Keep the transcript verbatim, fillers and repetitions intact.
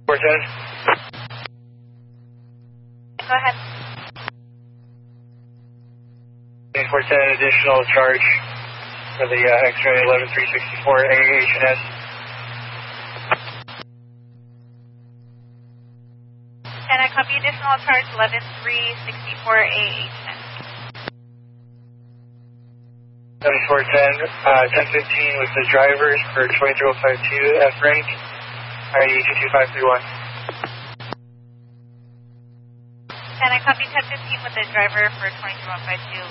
four ten. Go ahead. four ten, additional charge for the uh, X-ray eleven three sixty-four A H and S. And I copy additional charge eleven three sixty-four A H N. seventy-four ten, uh, ten fifteen with the drivers for twenty-three oh five two F rank, I D two two five three one. And I copy ten fifteen with the driver for twenty-three oh five two.